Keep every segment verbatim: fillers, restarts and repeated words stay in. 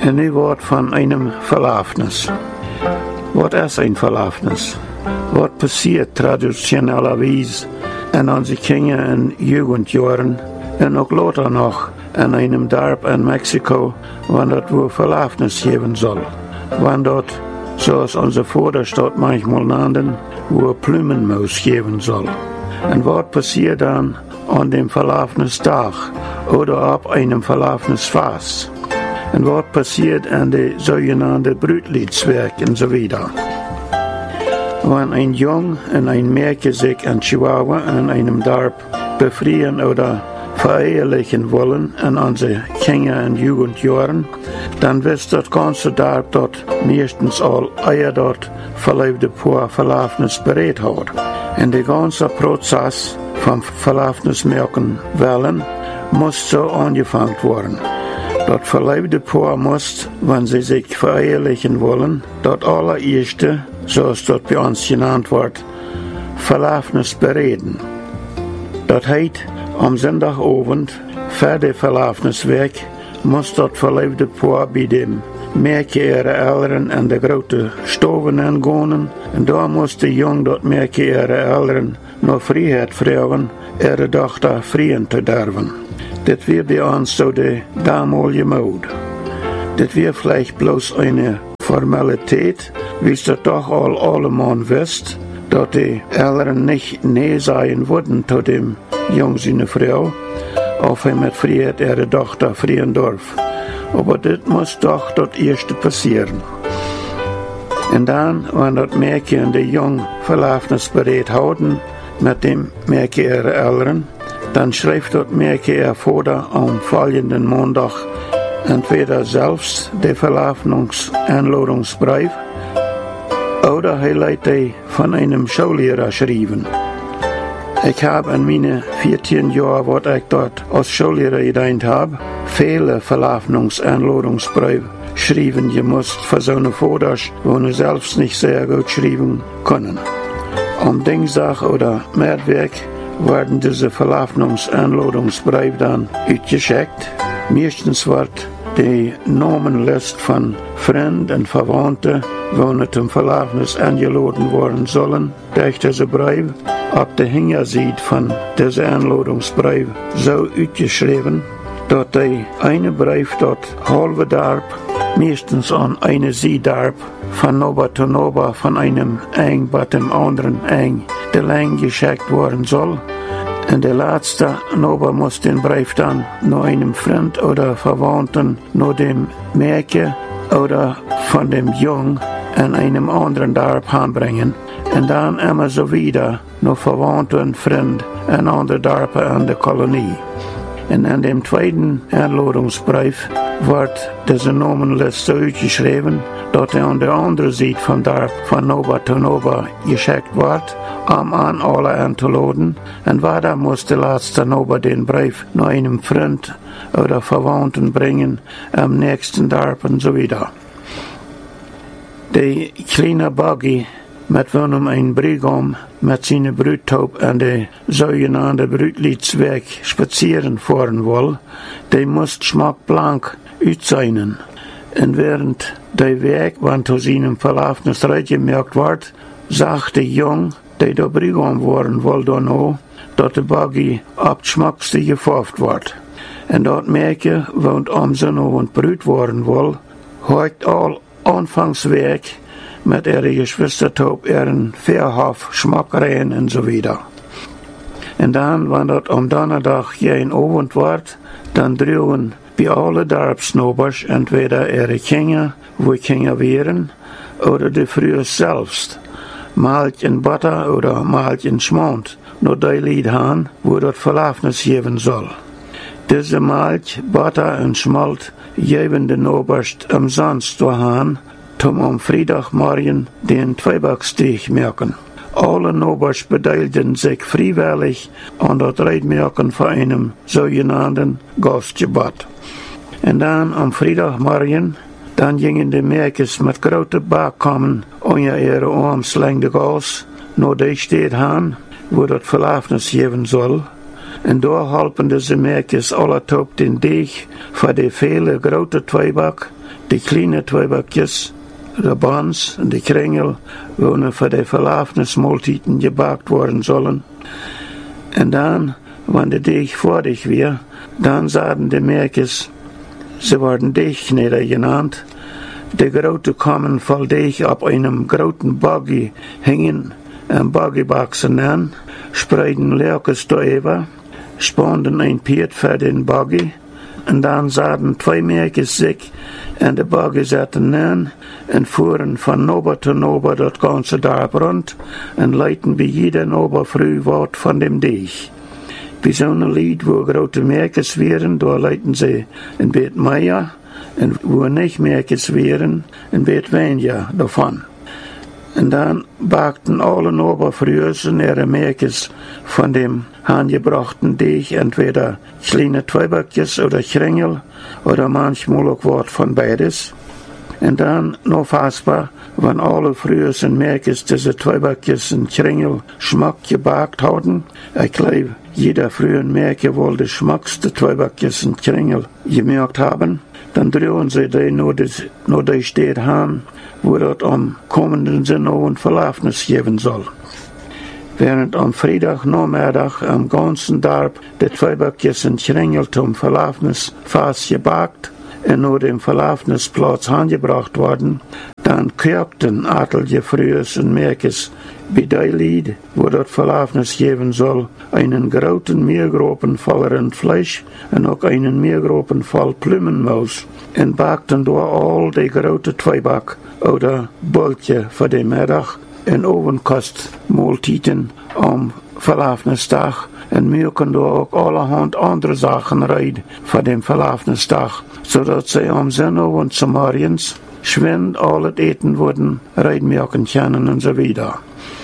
En nu wordt van einem Verlafnis. Wat is een Verlafnis? Wat passiert traditionellerweise in onze Kinder- en Jugendjahren en ook later noch in einem Dorp in Mexiko, wann dort wo Verlafnis geben soll. Wann dort, zoals onze Vorderstadt manchmal nannten, wo Blumenmaus geben soll. En wat passiert dann an dem Verlafnistag oder ab einem Verlafnisfest? En wat passiert an de sogenannte Brütlitzwerk und so weiter? Wenn ein Jung und ein Mädchen sich in Chihuahua in einem Dorf befreien oder verehelichen wollen in unsere Kinder- und Jugendjahren, dann wird das ganze Dorf dort meistens all Eier dort verleibte Paar Verlafnis berät hat. Und der ganze Prozess vom Verlafnismerken wollen muss so angefangen werden. Dort verleibte Paar muss, wenn sie sich verehelichen wollen, dort allererste, so es dort bei uns genannt wird, Verlafnis bereden. Das heißt, am Sonntagabend, vor der Verlafniswerk, muss dort verleibte Paar bei dem Mädchen ihre Eltern in der großen Stoven angehen. Und da muss der Junge dort Mädchen ihre Eltern noch Freiheit fragen, ihre Tochter freien zu dürfen. Das wäre bei uns so die damalige Mode. Das wäre vielleicht bloß eine Formalität, wie es das doch all allemal wisst, dass die Eltern nicht näher sein würden zu dem Jungen seine Frau, auf er mit Freiheit ihre Tochter freien darf. Aber das muss doch das erste passieren. Und dann, wenn das Mädchen die Jungen verlafnisberät hatten, mit dem Mädchen ihre Eltern, dann schreibt das Mädchen ihr Vater am folgenden Montag entweder selbst den Verlafnungseinladungsbrief oder er lässt die von einem Schullehrer schreiben. Ich habe in meinen vierzehn Jahren, was ich dort als Schullehrer gedient habe, viele Verlafnungseinladungsbriefe schreiben gemusst für so eine Vater, wo sie selbst nicht sehr gut schreiben können. Am Dienstag oder Mittwoch werden diese Verlafnungseinladungsbriefe dann ausgeschickt. Meistens wird die Namenliste von Freunden und Verwandten, die zum Verlafnis eingeladen worden sollen, durch diese Briefe, auf der Hinterseite von dieser Einladungsbrief so ausgeschrieben, dass der eine Brief dort halbe Dorf, meistens an eine Seedorf, von Nober zu Nober, von einem Eng bei dem anderen Eng, der Länge geschickt worden soll. Und der letzte Nober muss den Brief dann nur einem Freund oder Verwandten, nur dem Mädchen oder von dem Jungen in einem anderen Dorf anbringen. Und dann immer so wieder nur Verwandte und Freunde in andere Dörfer an der Kolonie. Und in dem zweiten Einladungsbrief wird diese Namenliste so ausgeschrieben, dass er an der anderen Seite vom Dorf von Nober zu Nober geschickt wird, um an alle einzuladen. Und weiter muss der letzte Nober den Brief nur einem Freund oder Verwandten bringen, am nächsten Dorf und so wieder. Die kleine Buggy, mit welchem ein Bräutigam mit seiner Brudtaub an der sogenannten Brütlitzwerk spazieren fahren will, der muss schmackblank aussehen. Und während der Weg, wann zu seinem Verlafnis gemerkt wird, sagt der Junge, der der Bräutigam werden will, dann auch, dass der Buggy ab Schmackste gefauft wird. Und dort Mädchen, wohnt am Sonnabend Brüt worden will, hört all Anfangsweg mit ihrer Geschwistertaub ihren Fährhof, Schmackereien und so weiter. Und dann, wenn das am Donnerstag jeden Abend wird, dann drüben bei allen Dorfsnobers entweder ihre Kinder, wo Kinder wären, oder die früher selbst, Malch in Butter oder Malch in Schmand, nur die Lied haben, wo das Verlafnis geben soll. Diese Malch, Butter und Schmalt geben den Oberst umsonst daheim, um am Freitagmorgen den Zweibackstich merken. Alle Nobers beteiligten sich freiwillig an das Reitmerken von einem sogenannten Gastgebot. Und dann am Freitagmorgen, dann gingen die Mädchen mit großen Backkommen unter ihre Armslänge Gas, nur die steht han, wo das Verlafnis geben soll. Und da halten diese Mädchen alle top den Deeg für die viele große Zweiback, die kleine Tweebakjes, de Bans en de Kringel, wonen voor de verlafnismaaltijden gebakt worden zullen. En dan, wanneer de deeg voordig weer, dan zaten de merkjes, ze worden deegkneder genannt, de grote kommen vol deeg op einem groten buggy hingen en buggyboxen aan, spreiden lerkes doorheen, spanden een piet voor den buggy, en dan zaten twee merkjes zich en de buggy zetten aan en voeren van nober tot nober dat ganze dorp rond en leiden bij jeder nober früh wat van dem deeg. Bij zo'n lied, wo grote merkjes wären, daar leiden ze een beetje meer, en wo nicht merkjes wären, een beetje weniger davon. En dan bakten alle Noberfrühers ihre merkjes von dem aangebrachten deeg, entweder kleine Tweebakjes oder Kringel, oder manchmal auch Wort von beides. En dan, noch fassbar, wenn alle Frühers und merkjes diese Tweebakjes und Kringel Schmack gebakt hadden, ich glaube, jeder früher merke wohl de schmackste Tweebakjes und Kringel gemerkt haben, dann drehen sie die nur die steht haben, wo das am kommenden Sinne und Verlafnis geben soll. Während am Freitagnachmittag am ganzen Dorf de Tweebakjes und Kringel zum Verlafnis fast gebakt und nur dem Verlafnisplatz angebracht worden, dann kirkten atlige Frühers und merkes bei der Lied, wo das Verlafnis geben soll, einen großen Meergropen voller Fleisch und auch einen Meergropen voll Plümenmaus und bakten da all die große Zweiback oder Bultje für den Mittag in Ovenkostmaaltijden am Verlafnistag und wir können da auch allerhand andere Sachen rein für den Verlafnistag, sodass sie am Sonnabend zum Morgens schwind alles eten würden, reinmerken können und so weiter.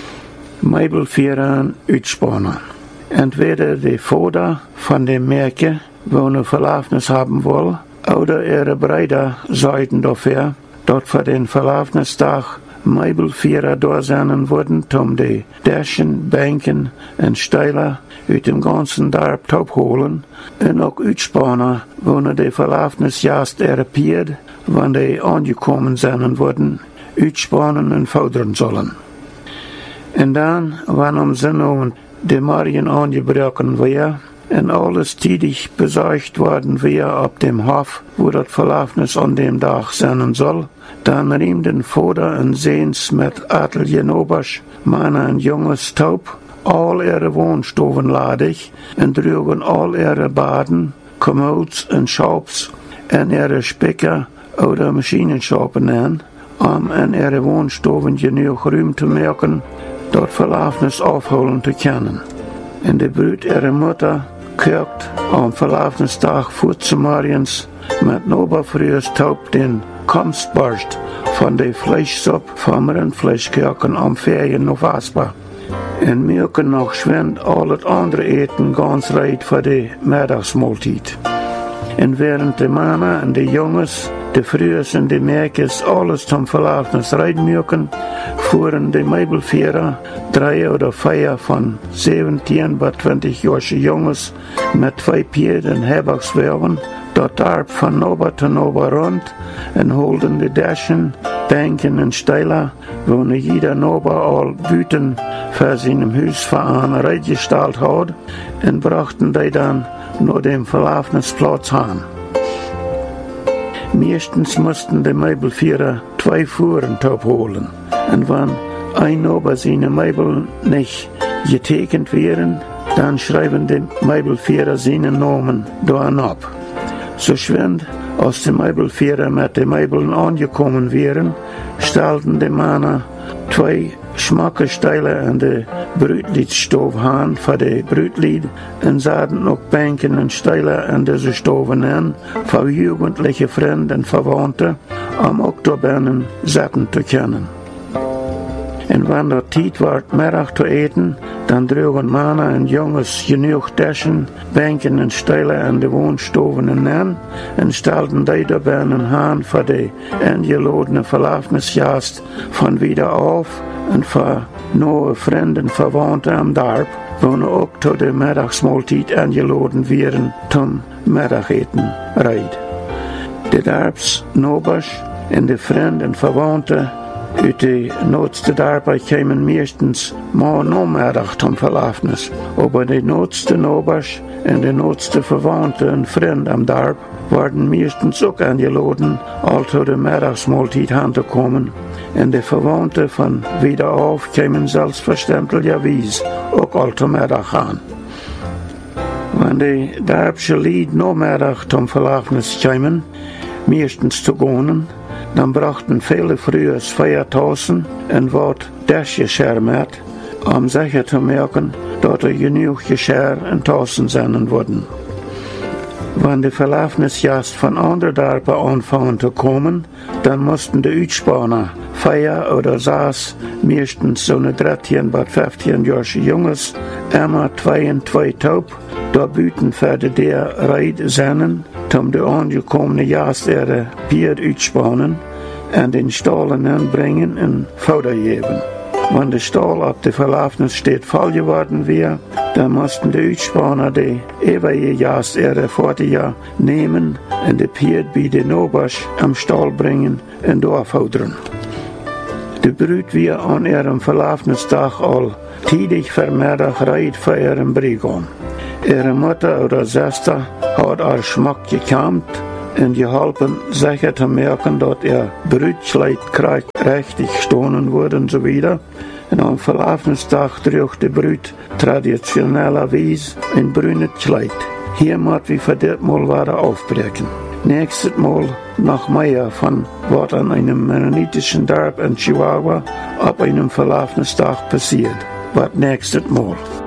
Meibelvieren uitspannen. Entweder die Vater von dem Merke, wo eine Verlafnis haben will, oder ihre Brüder sorgen dafür, dort für den Verlafnistag Meibelvierer da sein würden, um die Däschen, Bänken und Steiler aus dem ganzen Dorf zu holen und auch uitspannen, wo die Verlafnis erst erpiert, wenn die angekommen sein würden, uitspannen und fordern sollen. Und dann, wenn am Sonnabend die Marien angebrochen wäre und alles tätig besorgt worden wäre auf dem Hof, wo das Verlafnis an dem Tag sein soll, dann riem den Vater und Sehns mit Atelier Nobasch, Männer und Junges taub, all ihre Wohnstoven ladig und drügen all ihre Baden, Kommods und Schaubs und ihre Spicker oder Maschinenschapen an, um in ihre Wohnstoven genug Ruhm zu merken, dort Verlafnis aufholen zu können. Und die Brut ihrer Mutter kirkt am Verlafnistag vor zum Morgens mit Noberfrühers Taub den Komstbarst von der Fleischsuppe vom Rindfleischkirken am Ferien noch fassbar. Und wir können noch schwind alles andere eten ganz reit für die Mittagsmahlzeit. Und während die Männer und die Jungs, die Frühers und die Merkes alles zum Verlafnis reinmürken, fuhren die Meibelvierer, drei oder vier von siebzehn bis zwanzig Jahre Jungs mit zwei Pieden Herbergswerben, dort Dorf von Nober zu Nober rund und holten die Däschen, Bänken und Steiler, wo jeder Nober all Büten für seinem Hausverein reingestellt hat, und brachten die dann nur dem Verlafnisplatz an. Meistens mussten die Meibelvierer zwei Fuhren holen. Und wenn ein Nober seine Meibel nicht getekent wären, dann schreiben die Meibelvierer seinen Namen daran ab. So schwind, als die Meibelvierer mit den Meibeln angekommen wären, stellten die Männer zwei Schmackesteile an der Brütliedstove an für die Brütlied und sahen auch Bänken und Steile an diese Stoven an für jugendliche Freunde und Verwandte, um Oktobernen satten zu können. Und wenn der Zeit war, Mittag zu eten, dann trugen Männer und Jungs genug Taschen, Bänken und Steile an die Wohnstoven an und stellten die dabei an für die eingeladene Verlafnisgast von wieder auf und für neue Freunde und Verwandte am Dorf, wo auch zu der Mittagsmahlzeit eingeladen wären zum Mittageten reit. De Darbs Nobers en de Vrienden en Verwandten uit de noodste dorpen kwamen meestens maar namiddag tot verlafenis. Aber de noodste Nobers en de noodste Verwandten en Vrienden am dorp werden meestens ook eingeladen, al tot de middagsmaaltijd aan te komen. En de Verwandten van Wiederaf kwamen selbstverständlicherweise ook al tot middag aan. Wenn de dorpse lied namiddag tot verlafenis kwamen, meestens te gonen, dan brachten viele früher Feiertassen en wat desgeschermerd, om sicher te merken dat er genoeg gescher en tassen zijn worden. Wenn de verlafenisgast van andere dorpen anfangen te komen, dan moesten de uitspaner, vier oder zes, meestens zo'n dertien bis vijftien-jarige jongens, immer twee en twee taub, daar buiten verder der rijd zijn, om de aangekomene gast ihre Bier uitspannen en den stallen aanbrengen en Futter geven. Wenn de stal op de verlafenis steht voll geworden wäre, dann mussten die Uitspaner de ewige gast ihre Fortiger nehmen en de Bier bij de Nobers am Stall bringen en doorvoederen. De bruid weer aan ihrem verlafenisdag al tidig vermiddag rijdt voor ihren Briegon. Ihre Mutter oder Schwester hat haar Schmack gekämmt und geholfen, sicher zu merken, dass ihr Brütkleid richtig gestohlen wurde und so weiter. Und am Verlafenstag trug die Brüt traditionellerweise ein brünes Kleid. Hier muss wir für das Mal wieder aufbrechen. Nächstes Mal noch mehr von was an einem mennonitischen Dorf in Chihuahua ab einem Verlafenstag passiert. Was nächstes Mal.